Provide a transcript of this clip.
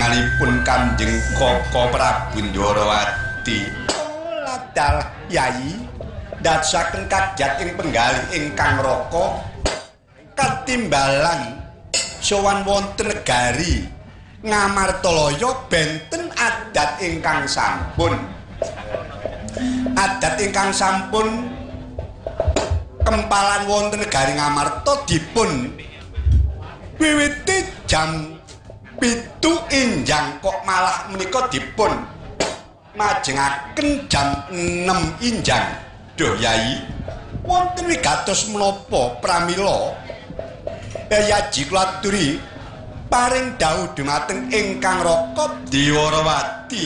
panjenenganipun Kanjeng Koko Prabu Ndwarawati. Ladal Yai ndadosaken kadyat ing penggalih ingkang raka katimbalan sowan wonten negari Ngamartalaya benten adat ingkang sampun kempalan wonten negari Ngamarta dipun wiwiti jam 7 enjang kok malah menika dipun majengaken jam 6 enjang. Duh Yai, wonten wigatos menapa pramila Yaji kula aturi paring dawuh dumateng ingkang Raka Dwarawati.